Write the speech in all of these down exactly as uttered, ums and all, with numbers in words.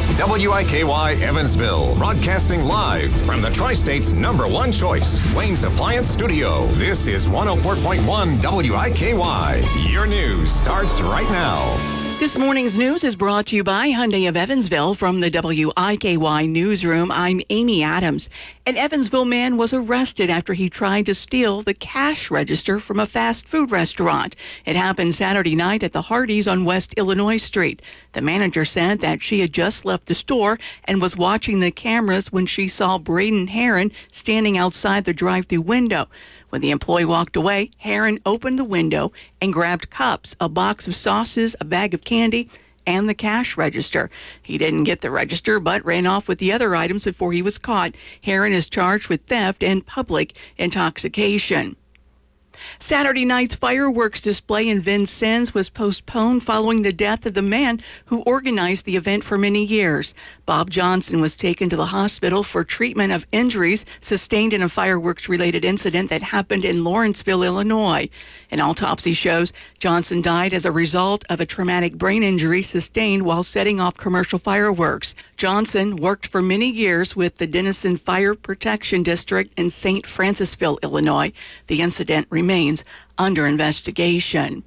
W I K Y Evansville, broadcasting live from the Tri-State's number one choice, Wayne's Appliance Studio. This is one oh four point one W I K Y. Your news starts right now. This morning's news is brought to you by Hyundai of Evansville. From the W I K Y newsroom, I'm Amy Adams. An Evansville man was arrested after he tried to steal the cash register from a fast food restaurant. It happened Saturday night at the Hardee's on West Illinois Street. The manager said that she had just left the store and was watching the cameras when she saw Braden Heron standing outside the drive-thru window. When the employee walked away, Heron opened the window and grabbed cups, a box of sauces, a bag of candy, and the cash register. He didn't get the register, but ran off with the other items before he was caught. Heron is charged with theft and public intoxication. Saturday night's fireworks display in Vincennes was postponed following the death of the man who organized the event for many years. Bob Johnson was taken to the hospital for treatment of injuries sustained in a fireworks-related incident that happened in Lawrenceville, Illinois. An autopsy shows Johnson died as a result of a traumatic brain injury sustained while setting off commercial fireworks. Johnson worked for many years with the Denison Fire Protection District in Saint Francisville, Illinois. The incident remains under investigation.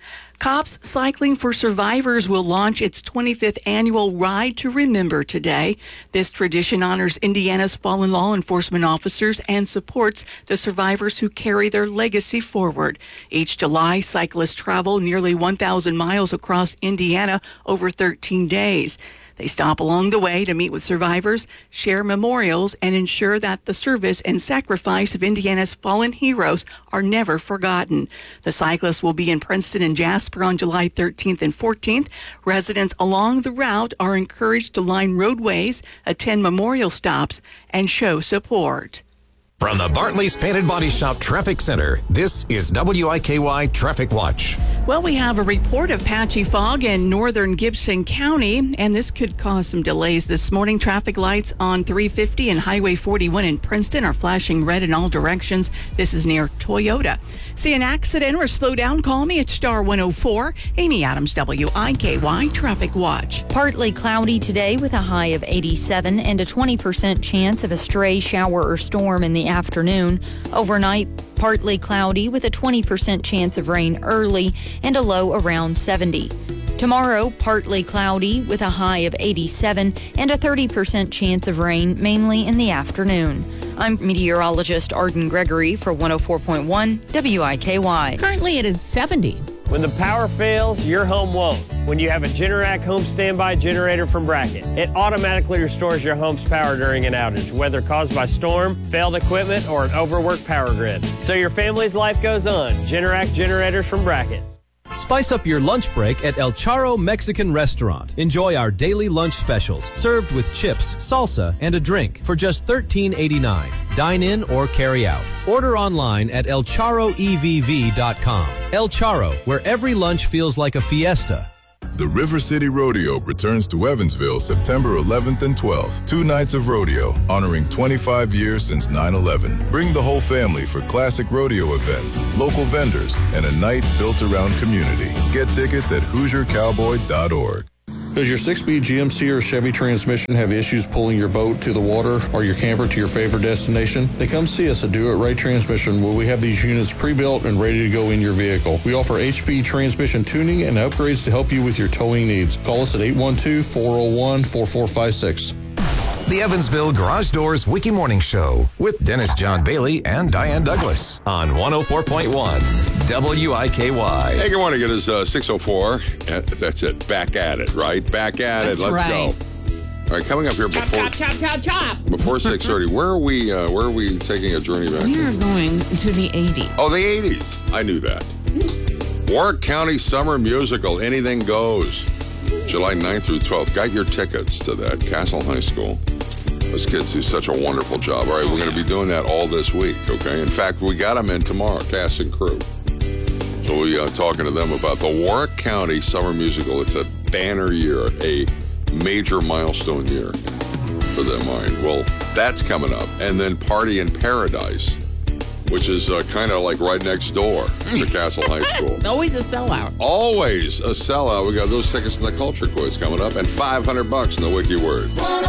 Cops Cycling for Survivors will launch its twenty-fifth annual Ride to Remember today. This tradition honors Indiana's fallen law enforcement officers and supports the survivors who carry their legacy forward. Each July, cyclists travel nearly one thousand miles across Indiana over thirteen days. They stop along the way to meet with survivors, share memorials, and ensure that the service and sacrifice of Indiana's fallen heroes are never forgotten. The cyclists will be in Princeton and Jasper on July thirteenth and fourteenth. Residents along the route are encouraged to line roadways, attend memorial stops, and show support. From the Bartley's Painted Body Shop Traffic Center, this is W I K Y Traffic Watch. Well, we have a report of patchy fog in northern Gibson County, and this could cause some delays this morning. Traffic lights on three fifty and Highway forty-one in Princeton are flashing red in all directions. This is near Toyota. See an accident or slow down? Call me at Star one oh four. Amy Adams, W I K Y Traffic Watch. Partly cloudy today with a high of eighty-seven and a twenty percent chance of a stray shower or storm in the afternoon. Overnight, partly cloudy with a twenty percent chance of rain early and a low around seventy. Tomorrow, partly cloudy with a high of eighty-seven and a thirty percent chance of rain, mainly in the afternoon. I'm meteorologist Arden Gregory for one oh four point one W I K Y. Currently, it is seventy. When the power fails, your home won't. When you have a Generac home standby generator from Bracket, it automatically restores your home's power during an outage, whether caused by storm, failed equipment, or an overworked power grid. So your family's life goes on. Generac generators from Bracket. Spice up your lunch break at El Charro Mexican Restaurant. Enjoy our daily lunch specials served with chips, salsa, and a drink for just thirteen eighty-nine. Dine in or carry out. Order online at el charro e v v dot com. El Charro, where every lunch feels like a fiesta. The River City Rodeo returns to Evansville September eleventh and twelfth. Two nights of rodeo, honoring twenty-five years since nine eleven. Bring the whole family for classic rodeo events, local vendors, and a night built around community. Get tickets at hoosier cowboy dot org. Does your six-speed G M C or Chevy transmission have issues pulling your boat to the water or your camper to your favorite destination? Then come see us at Do It Right Transmission, where we have these units pre-built and ready to go in your vehicle. We offer H P transmission tuning and upgrades to help you with your towing needs. Call us at eight one two, four oh one, four four five six. The Evansville Garage Doors Wiki Morning Show with Dennis John Bailey and Diane Douglas on one oh four point one W I K Y. Hey, good morning. It is uh, six oh four. That's it. Back at it, right? Back at That's it. Let's right. go. All right, coming up here Chop, before chop, chop, chop, chop. before six thirty. Where are we? Uh, where are we taking a journey back? We to? are going to the eighties. Oh, the eighties. I knew that. Warwick County Summer Musical. Anything goes. July ninth through twelfth. Got your tickets to that. Castle High School. Those kids do such a wonderful job. All right, we're going to be doing that all this week, okay? In fact, we got them in tomorrow, cast and crew. So we'll be uh, talking to them about the Warwick County Summer Musical. It's a banner year, a major milestone year for them. All right, well, that's coming up. And then Party in Paradise which is uh, kind of like right next door to Castle High School. Always a sellout. Always a sellout. We got those tickets in the Culture Quiz coming up, and five hundred bucks in the Wiki Word.